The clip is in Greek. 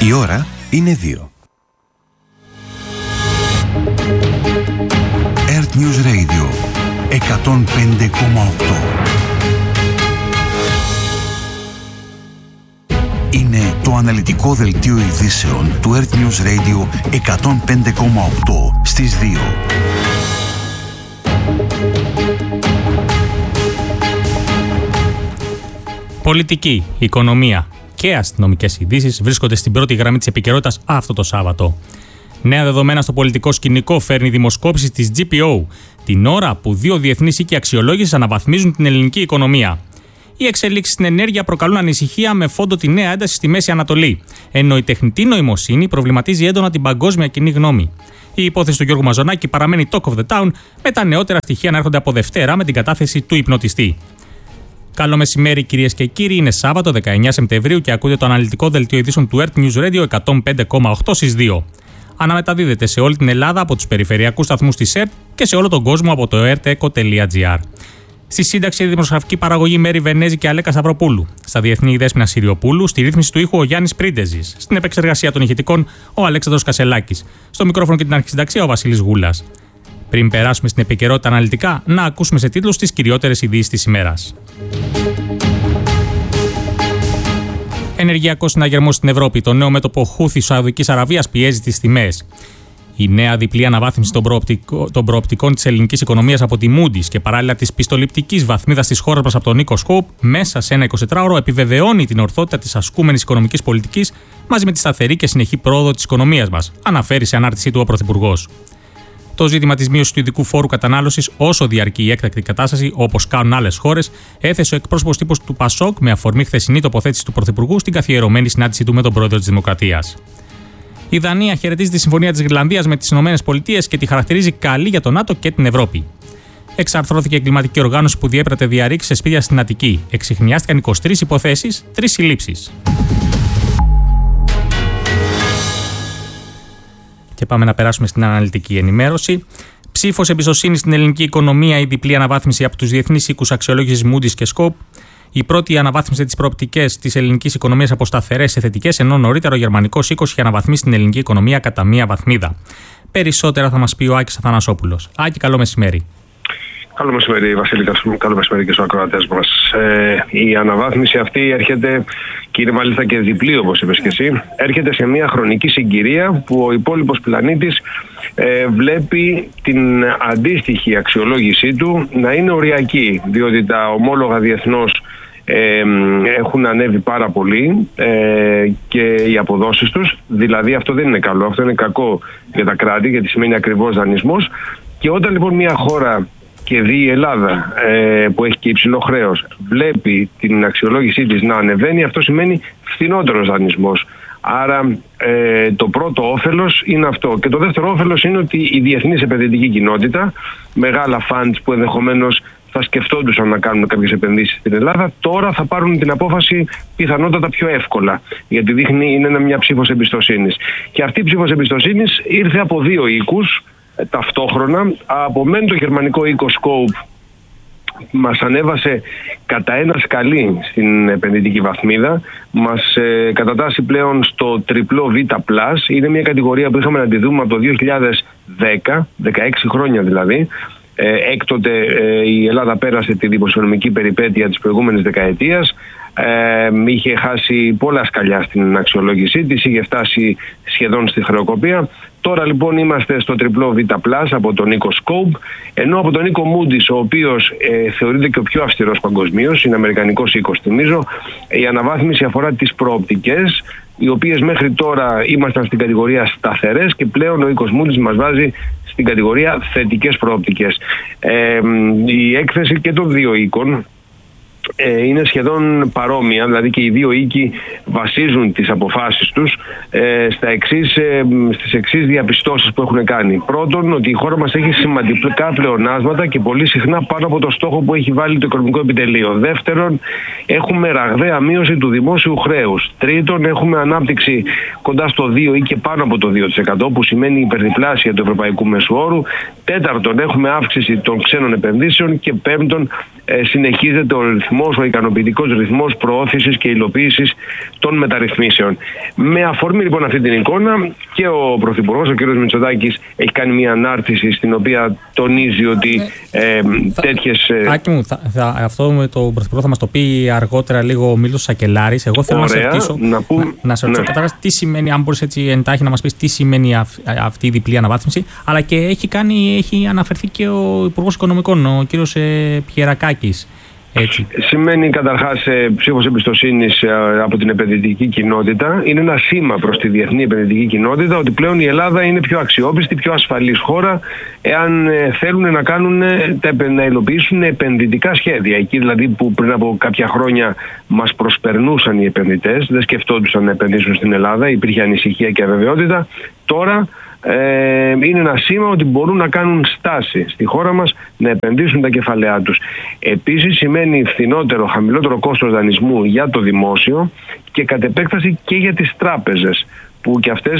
Η ώρα είναι 2. Earth News Radio 105,8. Είναι το αναλυτικό δελτίο ειδήσεων του Earth News Radio 105,8 στις 2. Πολιτική, οικονομία και αστυνομικές ειδήσεις βρίσκονται στην πρώτη γραμμή της επικαιρότητας αυτό το Σάββατο. Νέα δεδομένα στο πολιτικό σκηνικό φέρνει η δημοσκόπηση της GPO, την ώρα που δύο διεθνείς οίκοι αξιολόγησης αναβαθμίζουν την ελληνική οικονομία. Οι εξελίξεις στην ενέργεια προκαλούν ανησυχία με φόντο τη νέα ένταση στη Μέση Ανατολή, ενώ η τεχνητή νοημοσύνη προβληματίζει έντονα την παγκόσμια κοινή γνώμη. Η υπόθεση του Γιώργου Μαζονάκη παραμένει talk of the town, με τα νεότερα στοιχεία να έρχονται από Δευτέρα με την κατάθεση του υπνοτιστή. Καλό μεσημέρι, κυρίες και κύριοι. Είναι Σάββατο 19 Σεπτεμβρίου και ακούτε το αναλυτικό δελτίο ειδήσεων του Earth News Radio 105,8 στις 2. Αναμεταδίδεται σε όλη την Ελλάδα από τους περιφερειακούς σταθμούς της ΕΡΤ και σε όλο τον κόσμο από το erteco.gr. Στη σύνταξη η δημοσιογραφική παραγωγή Μέρη Βενέζη και Αλέκα Σταυροπούλου. Στα διεθνή η Δέσποινα Συριοπούλου. Στη ρύθμιση του ήχου ο Γιάννης Πρίντεζης. Στην επεξεργασία των ηχητικών ο Αλέξανδρος Κασελάκης. Στο μικρόφωνο και την αρχισυνταξία ο Βασίλης Γούλας. Πριν περάσουμε στην επικαιρότητα αναλυτικά, να ακούσουμε σε τίτλους τις κυριότερες ειδήσεις της ημέρας. Ενεργειακός συναγερμός στην Ευρώπη. Το νέο μέτωπο Χούθη Σαουδικής Αραβίας πιέζει τις τιμές. Η νέα διπλή αναβάθμιση των προοπτικών της ελληνικής οικονομίας από τη Moody's και παράλληλα της πιστοληπτικής βαθμίδας της χώρας μας από τον Νίκο Σκόπ μέσα σε ένα 24ωρο επιβεβαιώνει την ορθότητα της ασκούμενης οικονομικής πολιτικής μαζί με τη σταθερή και συνεχή πρόοδο της οικονομίας μας, αναφέρει σε ανάρτησή του ο Πρωθυπουργός. Το ζήτημα της μείωσης του ειδικού φόρου κατανάλωσης, όσο διαρκεί η έκτακτη κατάσταση, όπως κάνουν άλλες χώρες, έθεσε ο εκπρόσωπος τύπος του ΠΑΣΟΚ με αφορμή χθεσινή τοποθέτηση του Πρωθυπουργού στην καθιερωμένη συνάντησή του με τον Πρόεδρο της Δημοκρατίας. Η Δανία χαιρετίζει τη συμφωνία της Γρυλανδίας με τις ΗΠΑ και τη χαρακτηρίζει καλή για τον ΝΑΤΟ και την Ευρώπη. Εξαρθρώθηκε εγκληματική οργάνωση που διέπρατε διαρρήξεις σε σπίτια στην Αττική. Εξιχνιάστηκαν 23 υποθέσεις, 3 συλλήψεις. Και πάμε να περάσουμε στην αναλυτική ενημέρωση. Ψήφος εμπιστοσύνη στην ελληνική οικονομία, η διπλή αναβάθμιση από τους διεθνείς οίκους αξιολόγησης Moody's και Scope. Η πρώτη αναβάθμισε τις προοπτικές της ελληνικής οικονομίας από σταθερές σε θετικές, ενώ νωρίτερα ο γερμανικός οίκος είχε αναβαθμίσει την ελληνική οικονομία κατά μία βαθμίδα. Περισσότερα θα μας πει ο Άκης Αθανασόπουλος. Άκη, καλό μεσημέρι. Καλό μεσημέρι, Βασίλη, καλό μεσημέρι και στους ακροατές μας. Η αναβάθμιση αυτή έρχεται, και είναι μάλιστα και διπλή όπως είπες και εσύ, έρχεται σε μια χρονική συγκυρία που ο υπόλοιπος πλανήτης βλέπει την αντίστοιχη αξιολόγησή του να είναι οριακή, διότι τα ομόλογα διεθνώς έχουν ανέβει πάρα πολύ και οι αποδόσεις τους, δηλαδή αυτό δεν είναι καλό, αυτό είναι κακό για τα κράτη γιατί σημαίνει ακριβώς δανεισμός. Και όταν λοιπόν μια χώρα, και δει η Ελλάδα που έχει και υψηλό χρέος, βλέπει την αξιολόγησή της να ανεβαίνει, αυτό σημαίνει φθηνότερος δανεισμός. Άρα το πρώτο όφελος είναι αυτό. Και το δεύτερο όφελος είναι ότι η διεθνής επενδυτική κοινότητα, μεγάλα funds που ενδεχομένως θα σκεφτόντουσαν να κάνουν κάποιες επενδύσεις στην Ελλάδα, τώρα θα πάρουν την απόφαση πιθανότατα πιο εύκολα. Γιατί δείχνει είναι μια ψήφος εμπιστοσύνης. Και αυτή η ψήφος εμπιστοσύνης ήρθε από δύο οίκους ταυτόχρονα. Από μεν το γερμανικό οίκο Scope μας ανέβασε κατά ένα σκαλί στην επενδυτική βαθμίδα, μας κατατάσσει πλέον στο τριπλό Β+. Είναι μια κατηγορία που είχαμε να τη δούμε από το 2010, 16 χρόνια δηλαδή. Έκτοτε η Ελλάδα πέρασε τη δημοσιονομική περιπέτεια της προηγούμενης δεκαετίας. Είχε χάσει πολλά σκαλιά στην αξιολόγησή της, είχε φτάσει σχεδόν στη χρεοκοπία. Τώρα λοιπόν είμαστε στο τριπλό Β+, από τον οίκο Scope, ενώ από τον οίκο Moody's, ο οποίος θεωρείται και ο πιο αυστηρός παγκοσμίως, είναι αμερικανικός οίκος θυμίζω, η αναβάθμιση αφορά τις προοπτικές, οι οποίες μέχρι τώρα ήμασταν στην κατηγορία σταθερές και πλέον ο οίκος Moody's μας βάζει στην κατηγορία θετικές προοπτικές. Η έκθεση και των δύο οίκων είναι σχεδόν παρόμοια, δηλαδή και οι δύο οίκοι βασίζουν τις αποφάσεις τους στις εξής διαπιστώσεις που έχουν κάνει. Πρώτον, ότι η χώρα μας έχει σημαντικά πλεονάσματα και πολύ συχνά πάνω από το στόχο που έχει βάλει το οικονομικό επιτελείο. Δεύτερον, έχουμε ραγδαία μείωση του δημόσιου χρέους. Τρίτον, έχουμε ανάπτυξη κοντά στο 2 ή και πάνω από το 2%, που σημαίνει υπερδιπλάσια του ευρωπαϊκού μέσου όρου. Τέταρτον, έχουμε αύξηση των ξένων επενδύσεων και πέμπτον, συνεχίζεται ο ρυθμός ο ικανοποιητικός ρυθμός προώθησης και υλοποίησης των μεταρρυθμίσεων. Με αφορμή λοιπόν αυτή την εικόνα και ο Πρωθυπουργός, ο κ. Μητσοτάκης, έχει κάνει μια ανάρτηση στην οποία τονίζει ότι τέτοιες... Άκη μου, αυτό με τον Πρωθυπουργό θα μας το πει αργότερα λίγο ο Μήλος Σακελάρης. Εγώ θέλω να σε ρωτήσω, να σε ρωτήσω καταρχάς τι σημαίνει, αν μπορείς έτσι εντάχει να μας πεις τι σημαίνει αυτή η διπλή αναβάθμιση, αλλά και έχει αναφερθεί και ο Υπουργός Οικονομικών, ο κ. Πιερακάκης. Έτσι. Σημαίνει καταρχάς ψήφος εμπιστοσύνης από την επενδυτική κοινότητα. Είναι ένα σήμα προς τη διεθνή επενδυτική κοινότητα ότι πλέον η Ελλάδα είναι πιο αξιόπιστη, πιο ασφαλής χώρα εάν θέλουν να υλοποιήσουν επενδυτικά σχέδια. Εκεί δηλαδή που πριν από κάποια χρόνια μας προσπερνούσαν οι επενδυτές, δεν σκεφτόντουσαν να επενδύσουν στην Ελλάδα, υπήρχε ανησυχία και αβεβαιότητα. Τώρα είναι ένα σήμα ότι μπορούν να κάνουν στάση στη χώρα μας, να επενδύσουν τα κεφαλαία τους. Επίσης σημαίνει φθηνότερο, χαμηλότερο κόστος δανεισμού για το δημόσιο και κατ' επέκταση και για τις τράπεζες, που και αυτές